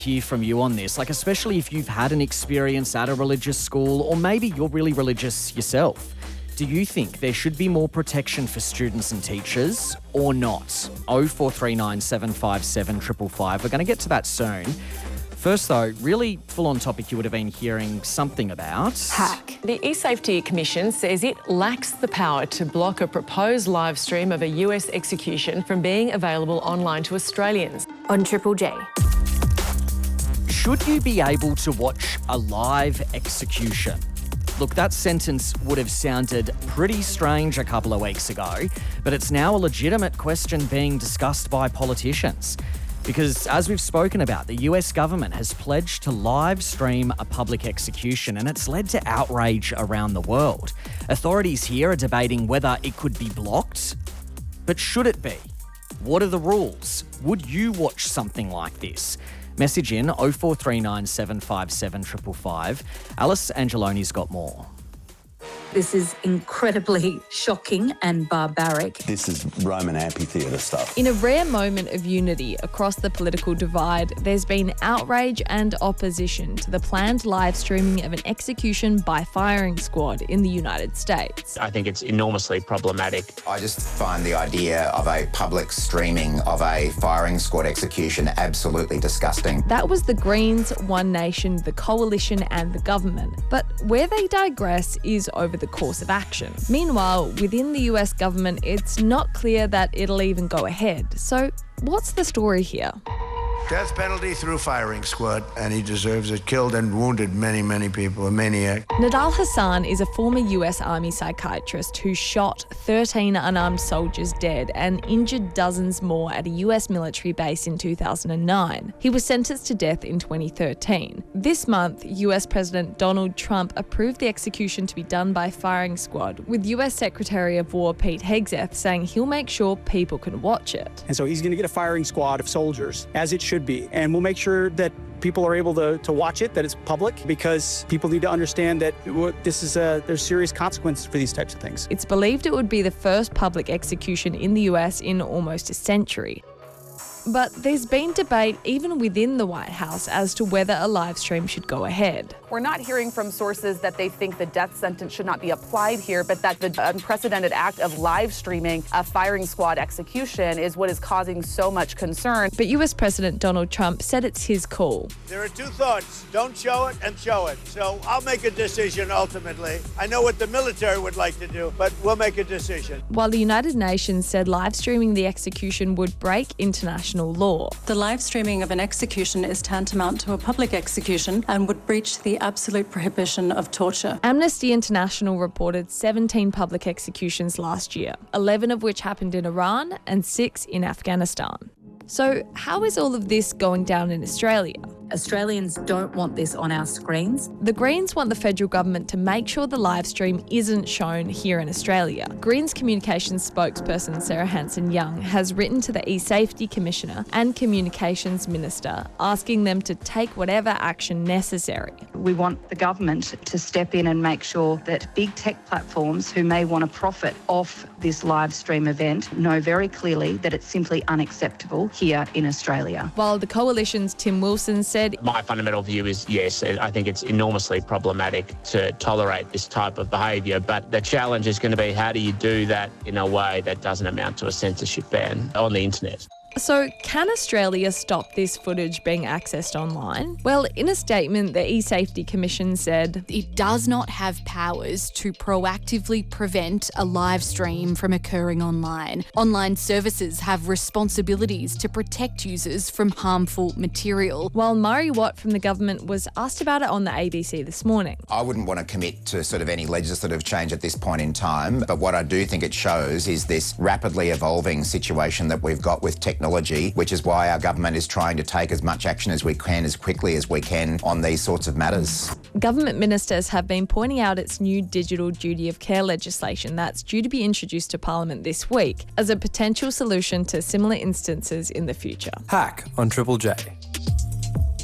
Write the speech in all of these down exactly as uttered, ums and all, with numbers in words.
hear from you on this, like especially if you've had an experience at a religious school or maybe you're really religious yourself. Do you think there should be more protection for students and teachers or not? oh four three nine, seven five seven, five five five. We're going to get to that soon. First though, really full-on topic you would have been hearing something about. Hack. The eSafety Commission says it lacks the power to block a proposed live stream of a U S execution from being available online to Australians. On Triple J. Should you be able to watch a live execution? Look, that sentence would have sounded pretty strange a couple of weeks ago, but it's now a legitimate question being discussed by politicians. Because as we've spoken about, the U S government has pledged to live stream a public execution, and it's led to outrage around the world. Authorities here are debating whether it could be blocked, but should it be? What are the rules? Would you watch something like this? Message in oh four three nine, seven five seven, five five five. Alice Angeloni's got more. This is incredibly shocking and barbaric. This is Roman amphitheatre stuff. In a rare moment of unity across the political divide, there's been outrage and opposition to the planned live streaming of an execution by firing squad in the United States. I think it's enormously problematic. I just find the idea of a public streaming of a firing squad execution absolutely disgusting. That was the Greens, One Nation, the Coalition and the government. But where they digress is over the course of action. Meanwhile, within the U S government, it's not clear that it'll even go ahead. So what's the story here? Death penalty through firing squad, and he deserves it. Killed and wounded many, many people, a maniac. Nadal Hassan is a former U S Army psychiatrist who shot thirteen unarmed soldiers dead and injured dozens more at a U S military base in two thousand nine. He was sentenced to death in twenty thirteen. This month, U S President Donald Trump approved the execution to be done by firing squad, with U S Secretary of War Pete Hegseth saying he'll make sure people can watch it. And so he's going to get a firing squad of soldiers, as it should be. And we'll make sure that people are able to, to watch it, that it's public, because people need to understand that this is a, there's serious consequences for these types of things. It's believed it would be the first public execution in the U S in almost a century. But there's been debate even within the White House as to whether a live stream should go ahead. We're not hearing from sources that they think the death sentence should not be applied here, but that the unprecedented act of live streaming a firing squad execution is what is causing so much concern. But U S President Donald Trump said it's his call. There are two thoughts. Don't show it and show it. So I'll make a decision ultimately. I know what the military would like to do, but we'll make a decision. While the United Nations said live streaming the execution would break international law. The live streaming of an execution is tantamount to a public execution and would breach the absolute prohibition of torture. Amnesty International reported seventeen public executions last year, eleven of which happened in Iran and six in Afghanistan. So how is all of this going down in Australia? Australians don't want this on our screens. The Greens want the federal government to make sure the live stream isn't shown here in Australia. Greens communications spokesperson Sarah Hanson-Young has written to the eSafety Commissioner and Communications Minister asking them to take whatever action necessary. We want the government to step in and make sure that big tech platforms who may want to profit off this live stream event know very clearly that it's simply unacceptable here in Australia. While the Coalition's Tim Wilson said, My fundamental view is yes, I think it's enormously problematic to tolerate this type of behaviour, but the challenge is going to be how do you do that in a way that doesn't amount to a censorship ban on the internet. So can Australia stop this footage being accessed online? Well, in a statement, the eSafety Commission said, it does not have powers to proactively prevent a live stream from occurring online. Online services have responsibilities to protect users from harmful material. While Murray Watt from the government was asked about it on the A B C this morning. I wouldn't want to commit to sort of any legislative change at this point in time, but what I do think it shows is this rapidly evolving situation that we've got with technology. Technology, which is why our government is trying to take as much action as we can, as quickly as we can on these sorts of matters. Government ministers have been pointing out its new digital duty of care legislation that's due to be introduced to Parliament this week as a potential solution to similar instances in the future. Hack on Triple J.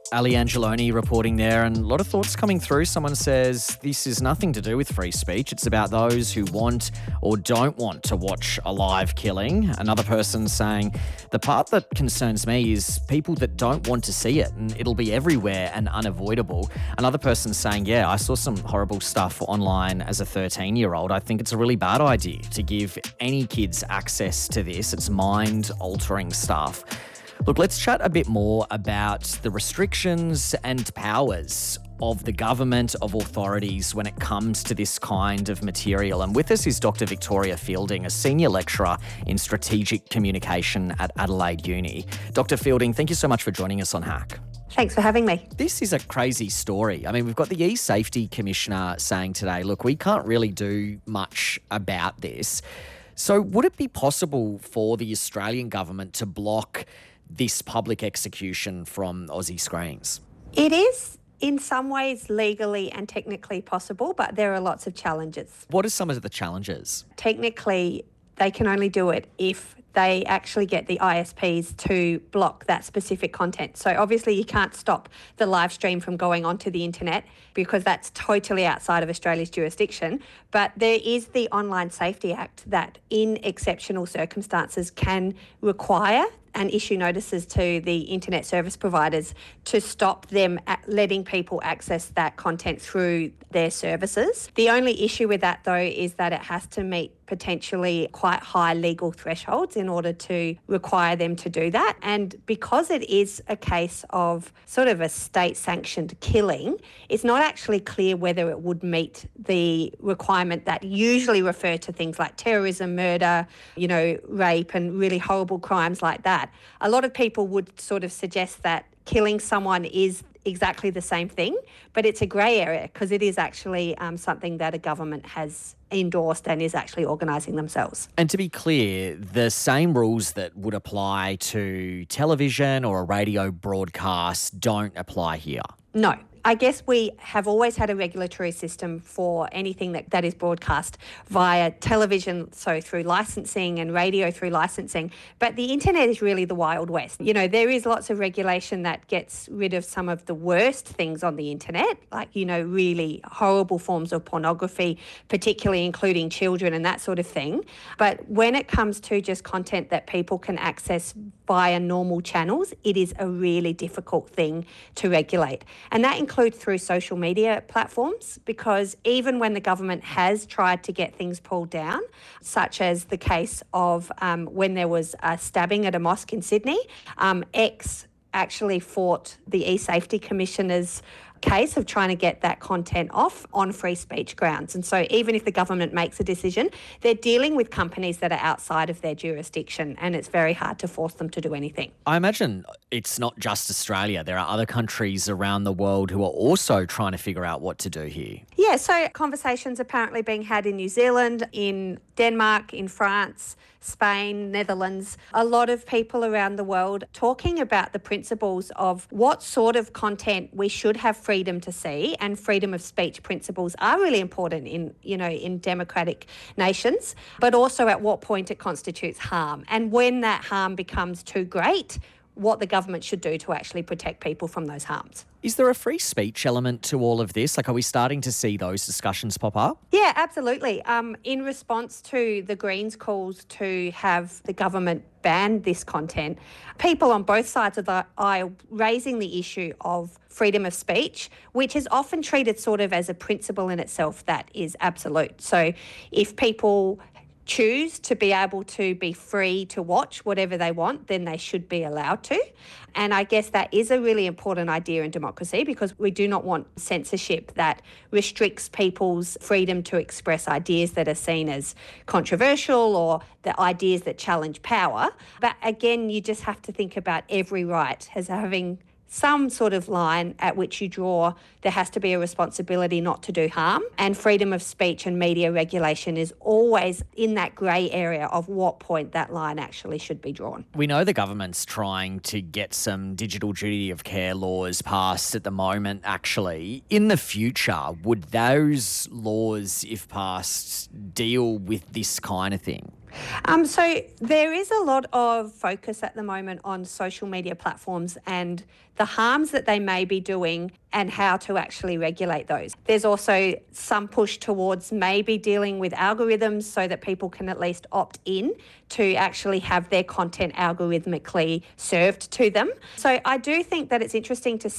Ali Angeloni reporting there, and a lot of thoughts coming through. Someone says this is nothing to do with free speech. It's about those who want or don't want to watch a live killing. Another person saying the part that concerns me is people that don't want to see it, and it'll be everywhere and unavoidable. Another person saying, yeah, I saw some horrible stuff online as a thirteen-year-old. I think it's a really bad idea to give any kids access to this. It's mind-altering stuff. Look, let's chat a bit more about the restrictions and powers of the government, of authorities when it comes to this kind of material. And with us is Doctor Victoria Fielding, a senior lecturer in strategic communication at Adelaide Uni. Doctor Fielding, thank you so much for joining us on Hack. Thanks for having me. This is a crazy story. I mean, we've got the e-safety commissioner saying today, look, we can't really do much about this. So would it be possible for the Australian government to block this public execution from Aussie screens? It is in some ways legally and technically possible, but there are lots of challenges. What are some of the challenges? Technically, they can only do it if they actually get the I S Ps to block that specific content. So obviously you can't stop the live stream from going onto the internet because that's totally outside of Australia's jurisdiction. But there is the Online Safety Act that in exceptional circumstances can require and issue notices to the internet service providers to stop them letting people access that content through their services. The only issue with that, though, is that it has to meet potentially quite high legal thresholds in order to require them to do that. And because it is a case of sort of a state-sanctioned killing, it's not actually clear whether it would meet the requirement that usually refer to things like terrorism, murder, you know, rape and really horrible crimes like that. A lot of people would sort of suggest that killing someone is exactly the same thing, but it's a grey area because it is actually um, something that a government has endorsed and is actually organising themselves. And to be clear, the same rules that would apply to television or a radio broadcast don't apply here? No. I guess we have always had a regulatory system for anything that, that is broadcast via television, so through licensing, and radio through licensing. But the internet is really the Wild West. You know, there is lots of regulation that gets rid of some of the worst things on the internet, like, you know, really horrible forms of pornography, particularly including children and that sort of thing. But when it comes to just content that people can access via normal channels, it is a really difficult thing to regulate. And that include through social media platforms, because even when the government has tried to get things pulled down, such as the case of um, when there was a stabbing at a mosque in Sydney, um, X actually fought the e-safety commissioner's case of trying to get that content off on free speech grounds. And so even if the government makes a decision, they're dealing with companies that are outside of their jurisdiction, and it's very hard to force them to do anything. I imagine it's not just Australia. There are other countries around the world who are also trying to figure out what to do here. Yeah, so conversations apparently being had in New Zealand, in Denmark, in France, Spain, Netherlands, a lot of people around the world talking about the principles of what sort of content we should have freedom to see, and freedom of speech principles are really important in, you know, in democratic nations, but also at what point it constitutes harm, and when that harm becomes too great, what the government should do to actually protect people from those harms. Is there a free speech element to all of this? Like, are we starting to see those discussions pop up? Yeah, absolutely. Um, in response to the Greens' calls to have the government ban this content, people on both sides of the aisle raising the issue of freedom of speech, which is often treated sort of as a principle in itself that is absolute. So if people choose to be able to be free to watch whatever they want, then they should be allowed to. And I guess that is a really important idea in democracy, because we do not want censorship that restricts people's freedom to express ideas that are seen as controversial or the ideas that challenge power. But again, you just have to think about every right as having some sort of line at which you draw. There has to be a responsibility not to do harm, and freedom of speech and media regulation is always in that grey area of what point that line actually should be drawn. We know the government's trying to get some digital duty of care laws passed at the moment, actually. In the future, would those laws, if passed, deal with this kind of thing? Um, so there is a lot of focus at the moment on social media platforms and the harms that they may be doing and how to actually regulate those. There's also some push towards maybe dealing with algorithms so that people can at least opt in to actually have their content algorithmically served to them. So I do think that it's interesting to